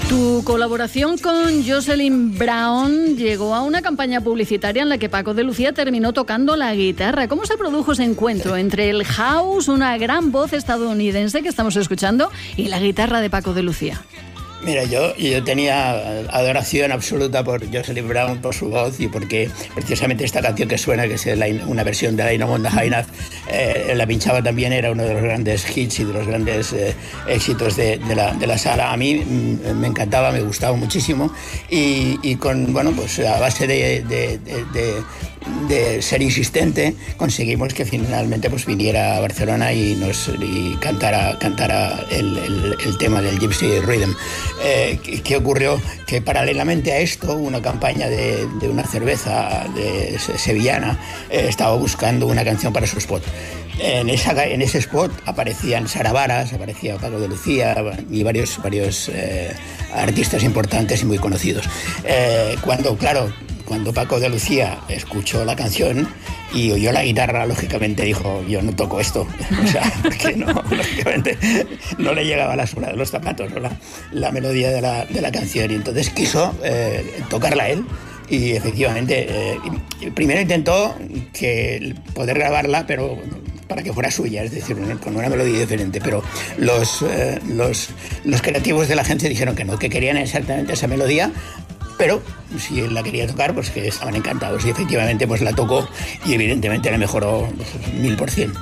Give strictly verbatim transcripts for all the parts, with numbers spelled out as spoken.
Tu colaboración con Jocelyn Brown llegó a una campaña publicitaria en la que Paco de Lucía terminó tocando la guitarra. ¿Cómo se produjo ese encuentro entre el house, una gran voz estadounidense que estamos escuchando, y la guitarra de Paco de Lucía? Mira, yo, yo tenía adoración absoluta por Jocelyn Brown, por su voz, y porque precisamente esta canción que suena, que es una versión de Dynamo on the High Note, eh, la pinchaba también, era uno de los grandes hits y de los grandes eh, éxitos de, de, la, de la sala. A mí mm, me encantaba, me gustaba muchísimo, y, y con, bueno, pues a base de, de, de, de de ser insistente, conseguimos que finalmente pues viniera a Barcelona y nos y cantara, cantara el, el, el tema del Gypsy Rhythm. Eh, ¿Qué ocurrió? Que paralelamente a esto, una campaña de, de una cerveza de sevillana eh, estaba buscando una canción para su spot. En, esa, en ese spot aparecían Sara Varas, aparecía Paco de Lucía y varios, varios eh, artistas importantes y muy conocidos. Eh, cuando, claro, Cuando Paco de Lucía escuchó la canción y oyó la guitarra, lógicamente dijo, yo no toco esto. O sea, porque no, lógicamente no le llegaba a la suela de los zapatos, ¿no? la, la melodía de la, de la canción. Y entonces quiso eh, tocarla él. Y efectivamente, eh, primero intentó que poder grabarla, pero para que fuera suya, es decir, con una melodía diferente, pero los, eh, los, los creativos de la agencia dijeron que no, que querían exactamente esa melodía, pero si él la quería tocar, pues que estaban encantados, y efectivamente pues la tocó y evidentemente le mejoró pues, mil por cien.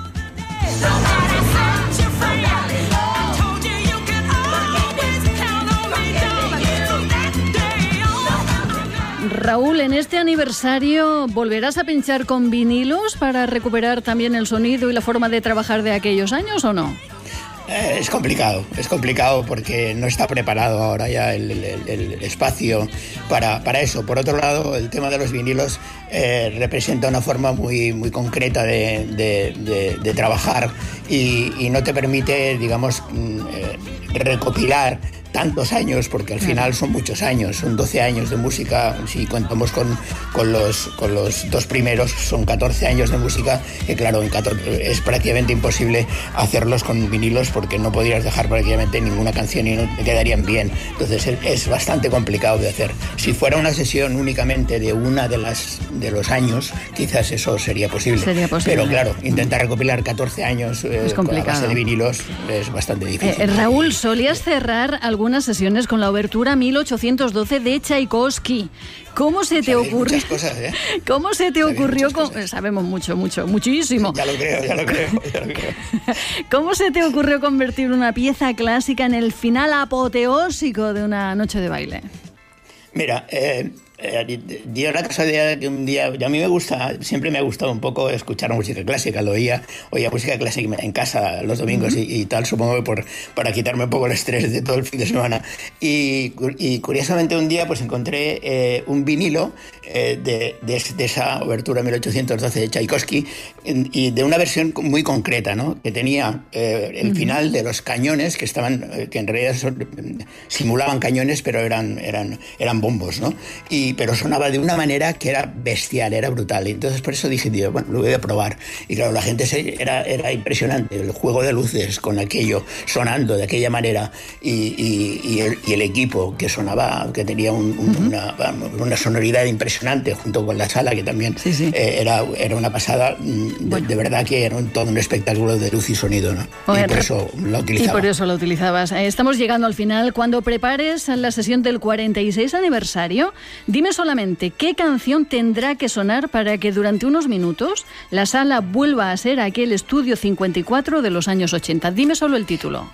Raúl, en este aniversario, ¿volverás a pinchar con vinilos para recuperar también el sonido y la forma de trabajar de aquellos años o no? Eh, es complicado, es complicado porque no está preparado ahora ya el, el, el espacio para, para eso. Por otro lado, el tema de los vinilos eh, representa una forma muy, muy concreta de, de, de, de trabajar y, y no te permite, digamos, eh, recopilar tantos años, porque al final son muchos años, son doce años de música, si contamos con, con, los, con los dos primeros, son catorce años de música, que claro, en catorce, es prácticamente imposible hacerlos con vinilos porque no podrías dejar prácticamente ninguna canción y no te quedarían bien, entonces es, es bastante complicado de hacer. Si fuera una sesión únicamente de una de las de los años, quizás eso sería posible, sería posible. Pero claro, intentar recopilar catorce años eh, con la base de vinilos es bastante difícil. Eh, Raúl, ¿solías cerrar algún algunas sesiones con la obertura mil ochocientos doce de Tchaikovsky? ¿Cómo se te ocurrió? Muchas cosas, ¿eh? ¿Cómo se te ocurrió? Con... Sabemos mucho, mucho, muchísimo. Ya lo creo, ya lo creo, ya lo creo. ¿Cómo se te ocurrió convertir una pieza clásica en el final apoteósico de una noche de baile? Mira, eh, eh, dio la casualidad de que un día, a mí me gusta, siempre me ha gustado un poco escuchar música clásica, lo oía, oía música clásica en casa los domingos uh-huh. y, y tal, supongo que por, para quitarme un poco el estrés de todo el fin de semana. Y, y curiosamente un día pues encontré eh, un vinilo eh, de, de, de esa obertura mil ochocientos doce de Tchaikovsky y de una versión muy concreta, ¿no? Que tenía eh, el uh-huh. final de los cañones que estaban, eh, que en realidad son, simulaban cañones, pero eran, eran, eran bombos, ¿no? Y, pero sonaba de una manera que era bestial, era brutal. Y entonces por eso dije, tío, bueno, lo voy a probar. Y claro, la gente se, era, era impresionante, el juego de luces con aquello, sonando de aquella manera, y, y, y, el, y el equipo que sonaba, que tenía un, un, uh-huh. una, una sonoridad impresionante, junto con la sala, que también sí, sí. Eh, era, era una pasada, de, bueno. de verdad que era un, todo un espectáculo de luz y sonido, ¿no? Bueno, y por eso lo utilizaba. Y por eso lo utilizabas. Estamos llegando al final. Cuando prepares la sesión del cuarenta y seis aniversario, dime solamente qué canción tendrá que sonar para que durante unos minutos la sala vuelva a ser aquel estudio cincuenta y cuatro de los años ochenta. Dime solo el título.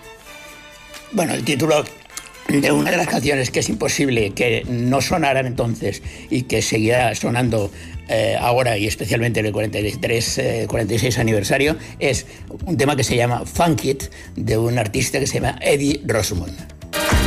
Bueno, el título de una de las canciones que es imposible que no sonaran entonces y que seguirá sonando eh, ahora y especialmente en el cuarenta y tres, eh, cuarenta y seis aniversario es un tema que se llama Funk It, de un artista que se llama Eddie Rosemond.